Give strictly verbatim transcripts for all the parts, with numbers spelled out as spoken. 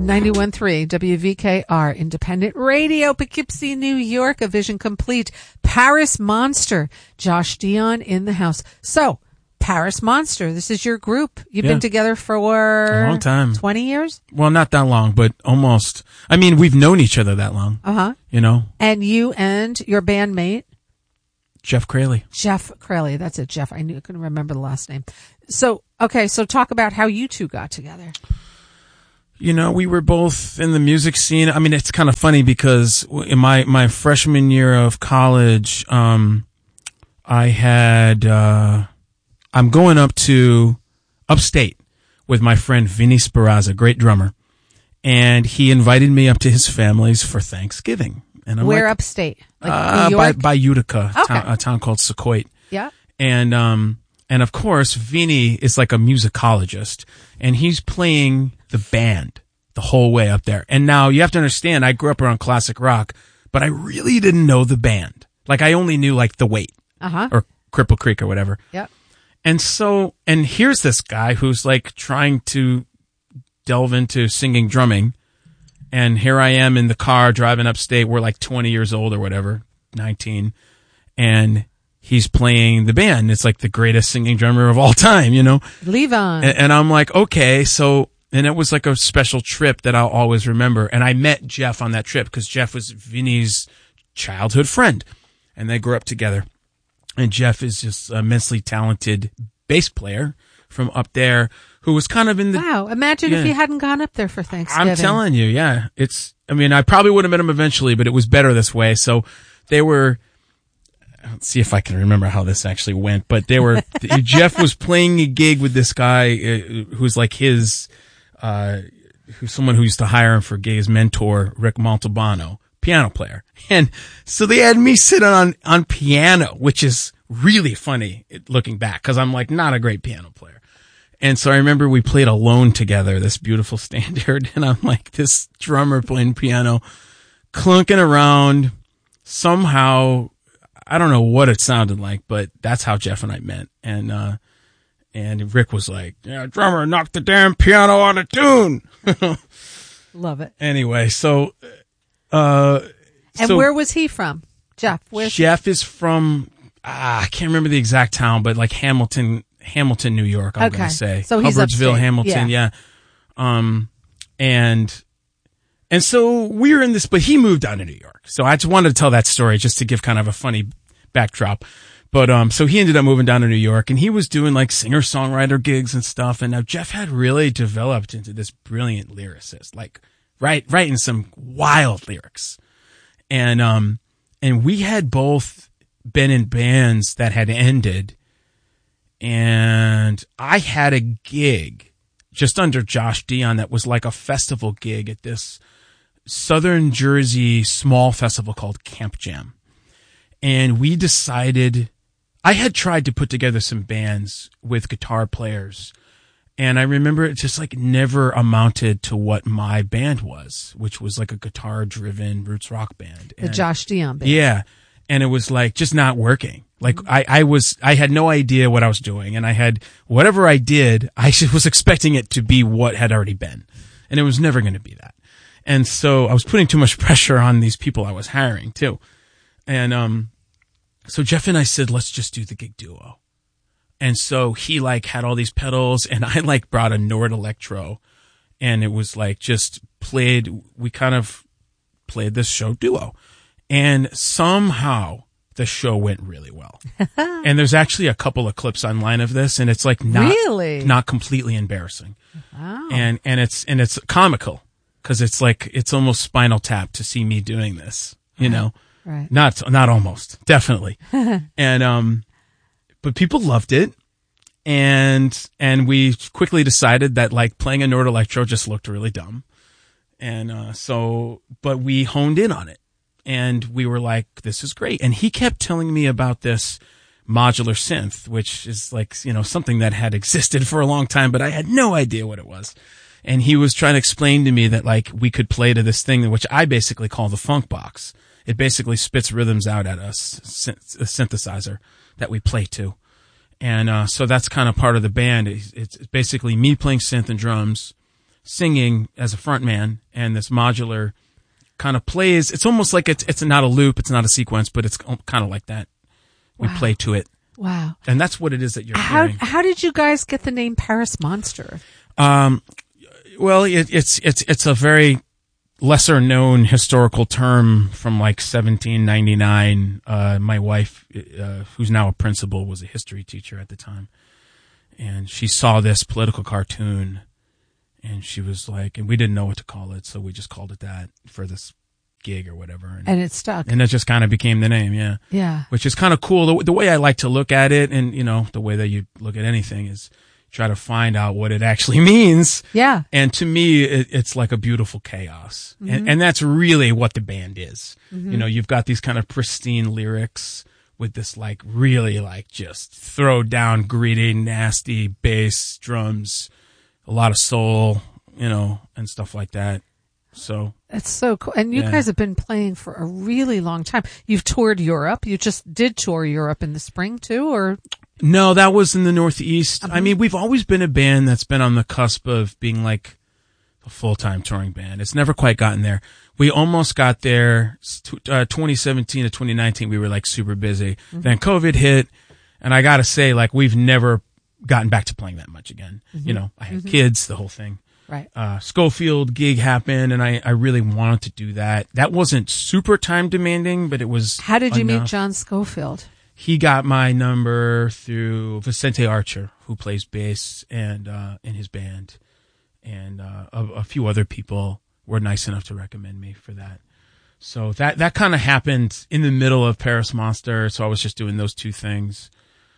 ninety-one point three W V K R, Independent Radio, Poughkeepsie, New York, a vision complete. Paris Monster, Josh Dion in the house. So, Paris Monster, this is your group. You've Yeah. been together for A long time. twenty years? Well, not that long, but almost. I mean, we've known each other that long. Uh-huh. You know? And you and your bandmate, Jeff Craley. Jeff Craley. That's it, Jeff. I knew I couldn't remember the last name. So, okay, so talk about how you two got together. You know, we were both in the music scene. I mean, it's kind of funny because in my, my freshman year of college, um, I had, uh, I'm going up to upstate with my friend Vinny Speranza, great drummer. And he invited me up to his family's for Thanksgiving. And I'm Where like, upstate? Like uh, New by, York? by Utica, Okay. town, a town called Secoit. Yeah. And, um, and of course, Vinny is like a musicologist and he's playing the band the whole way up there. And now you have to understand, I grew up around classic rock, but I really didn't know the band. Like I only knew like The Wait Uh-huh. or Cripple Creek or whatever. Yep. And so, and here's this guy who's like trying to delve into singing, drumming. And here I am in the car driving upstate. We're like twenty years old or whatever, nineteen. And he's playing the band. It's like the greatest singing drummer of all time, you know? Levon. And, and I'm like, okay, so, and it was like a special trip that I'll always remember. And I met Jeff on that trip because Jeff was Vinny's childhood friend and they grew up together. And Jeff is just an immensely talented bass player from up there who was kind of in the, Wow. Imagine Yeah. if you hadn't gone up there for Thanksgiving. I'm telling you, yeah, it's, I mean, I probably would have met him eventually, but it was better this way. So they were, let's see if I can remember how this actually went, but they were, Jeff was playing a gig with this guy uh, who's like his, uh, who's someone who used to hire him for gigs, mentor, Rick Montalbano, piano player. And so they had me sit on, on piano, which is really funny looking back because I'm like not a great piano player. And so I remember we played Alone together, this beautiful standard, and I'm like this drummer playing piano, clunking around somehow. I don't know what it sounded like, but that's how Jeff and I met. And, uh, and Rick was like, yeah, drummer, knock the damn piano out of tune. Love it. Anyway, so, uh, And so where was he from? Jeff, where's Jeff is from, ah, I can't remember the exact town, but like Hamilton, Hamilton, New York, I'm Okay. going to say. So he's Hubbardsville, upstate. Hamilton, Yeah. yeah. Um, and, and so we were in this, but he moved down to New York. So I just wanted to tell that story just to give kind of a funny backdrop. But, um, so he ended up moving down to New York and he was doing like singer-songwriter gigs and stuff. And now Jeff had really developed into this brilliant lyricist, like, right, writing some wild lyrics. And, um, and we had both been in bands that had ended. And I had a gig just under Josh Dion that was like a festival gig at this Southern Jersey small festival called Camp Jam. And we decided, I had tried to put together some bands with guitar players. And I remember it just like never amounted to what my band was, which was like a guitar driven roots rock band. the And- Josh Dion band? yeah. And it was like just not working. Like I, I was, I had no idea what I was doing. And I had, whatever I did, I was expecting it to be what had already been. And it was never going to be that. And so I was putting too much pressure on these people I was hiring too. And, um, so Jeff and I said, let's just do the gig duo. And so he like had all these pedals and I like brought a Nord Electro and it was like just played, we kind of played this show duo. And somehow the show went really well. And there's actually a couple of clips online of this and it's like not, Really? not completely embarrassing. Wow. And, and it's, and it's comical because it's like, it's almost Spinal Tap to see me doing this, you know, Right. not, not almost, definitely. And, um, but people loved it. And, and we quickly decided that like playing a Nord Electro just looked really dumb. And, uh, so, but we honed in on it and we were like, this is great. And he kept telling me about this modular synth, which is like, you know, something that had existed for a long time, but I had no idea what it was. And he was trying to explain to me that like we could play to this thing, which I basically call the funk box. It basically spits rhythms out at us, synth- a synthesizer that we play to. And, uh, so that's kind of part of the band. It's, it's basically me playing synth and drums, singing as a front man, and this modular kind of plays. It's almost like it's it's not a loop, it's not a sequence, but it's kind of like that. We Wow. play to it. Wow. And that's what it is that you're How hearing. how did you guys get the name Paris Monster? Um, well, it, it's it's it's a very lesser known historical term from like seventeen ninety-nine. Uh, my wife, uh, who's now a principal, was a history teacher at the time, and she saw this political cartoon, and she was like, and we didn't know what to call it, so we just called it that for this gig or whatever, and, And it stuck. and it just kind of became the name, yeah. Yeah. Which is kind of cool. The, the way I like to look at it, and you know, the way that you look at anything is try to find out what it actually means. Yeah. And to me, it, it's like a beautiful chaos. Mm-hmm. And, and that's really what the band is. Mm-hmm. You know, you've got these kind of pristine lyrics with this like really like just throw down, gritty, nasty bass, drums, a lot of soul, you know, and stuff like that. So That's so cool. And you Yeah. guys have been playing for a really long time. You've toured Europe. You just did tour Europe in the spring too, or? no, that was in the Northeast. Uh-huh. I mean, we've always been a band that's been on the cusp of being like a full-time touring band. It's never quite gotten there. We almost got there. Uh, twenty seventeen to twenty nineteen, we were like super busy. Mm-hmm. Then COVID hit, and I gotta say, like, we've never gotten back to playing that much again. Mm-hmm. You know, I had mm-hmm. kids, the whole thing. Right. Uh, Schofield gig happened, and I, I really wanted to do that. That wasn't super time demanding, but it was. How did you enough. meet John Schofield? He got my number through Vicente Archer, who plays bass and uh, in his band, and uh, a, a few other people were nice enough to recommend me for that. So that that kind of happened in the middle of Paris Monster. So I was just doing those two things,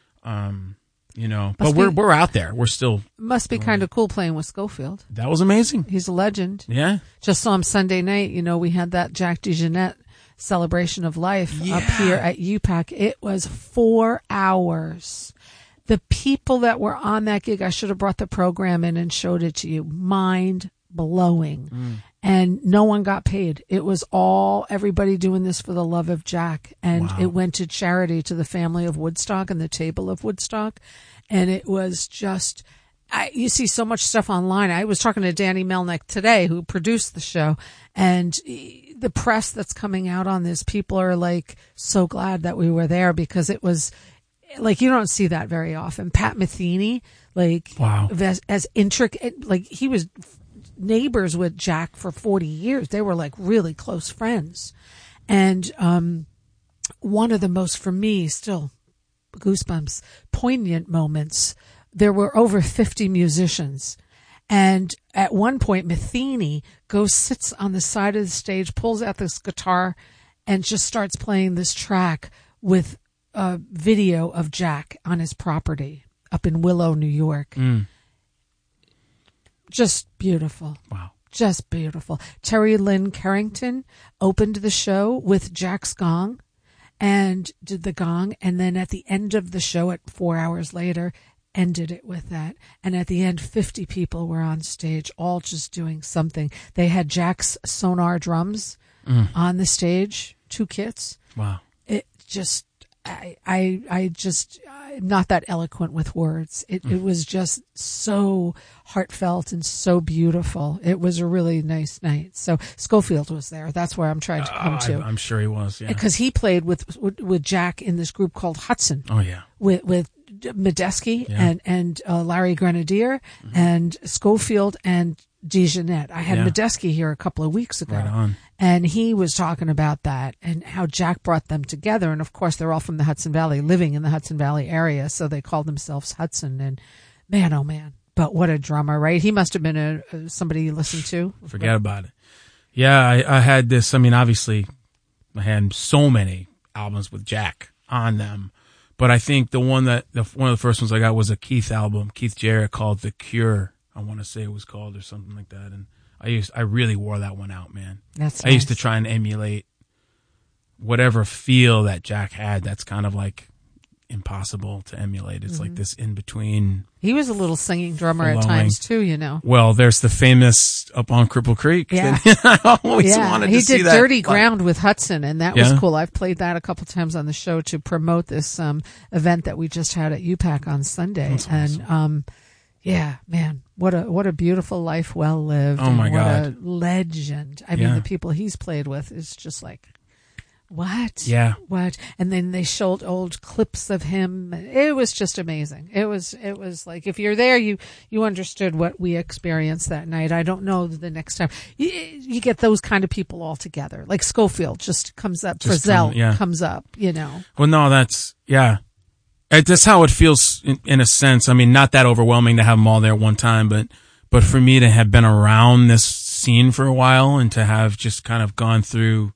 um, you know. Must but we're be, we're out there. We're still must be kind of cool playing with Schofield. That was amazing. He's a legend. Yeah. Just saw him Sunday night. You know, we had that Jack DeJohnette celebration of life yeah. up here at U PAC. It was four hours. The people that were on that gig, I should have brought the program in and showed it to you. Mind blowing. Mm. And no one got paid. It was all everybody doing this for the love of Jack. And wow. It went to charity to the family of Woodstock and the table of Woodstock. And it was just, I, you see so much stuff online. I was talking to Danny Melnick today, who produced the show, and the press that's coming out on this, people are like so glad that we were there, because it was like, you don't see that very often. Pat Metheny, like, wow. as, as intricate, like he was neighbors with Jack for forty years. They were like really close friends. And, um, one of the most, for me, still goosebumps, poignant moments, there were over fifty musicians. And at one point, Metheny goes, sits on the side of the stage, pulls out this guitar, and just starts playing this track with a video of Jack on his property up in Willow, New York. Mm. Just beautiful. Wow. Just beautiful. Terry Lynn Carrington opened the show with Jack's gong and did the gong. And then at the end of the show, at four hours later, ended it with that. And at the end, fifty people were on stage, all just doing something. They had Jack's Sonar drums mm. on the stage, two kits. Wow. It just, I, I, I just, I'm not that eloquent with words. It, mm. it was just so heartfelt and so beautiful. It was a really nice night. So Schofield was there. That's where I'm trying to come uh, to. I'm sure he was, yeah. Because he played with, with, with Jack in this group called Hudson. Oh, yeah. With, with, Medeski yeah. and and uh, Larry Grenadier mm-hmm. and Schofield and DeJohnette. I had yeah. Medeski here a couple of weeks ago, right on. And he was talking about that and how Jack brought them together. And of course, they're all from the Hudson Valley, living in the Hudson Valley area, so they called themselves Hudson. And man, oh man, but what a drummer, right? He must have been a, a somebody you listened to. Forget about it. Yeah, I, I had this. I mean, obviously, I had so many albums with Jack on them. But I think the one that the one of the first ones I got was a Keith album, Keith Jarrett, called The Cure. I want to say it was called, or something like that. And I used I really wore that one out, man. That's I nice. used to try and emulate whatever feel that Jack had. That's kind of like impossible to emulate. It's mm-hmm. like this in between. He was a little singing drummer flowing. At times too, you know. Well, there's the famous Up on Cripple Creek. Yeah, I always yeah. wanted to he see did that. Dirty Ground with Hudson, and that yeah. was cool. I've played that a couple times on the show to promote this um event that we just had at U PAC on Sunday. That's awesome. And um Yeah, man. What a what a beautiful life well lived. Oh, my and God. What a legend. I mean, Yeah. the people he's played with is just like, what? Yeah. What? And then they showed old clips of him. It was just amazing. It was it was like, if you're there, you you understood what we experienced that night. I don't know the next time. You, you get those kind of people all together. Like Schofield just comes up. Just Frizzell come- yeah. comes up, you know. Well, no, that's, yeah. It, that's how it feels in, in a sense. I mean, not that overwhelming to have them all there at one time, but, but for me to have been around this scene for a while and to have just kind of gone through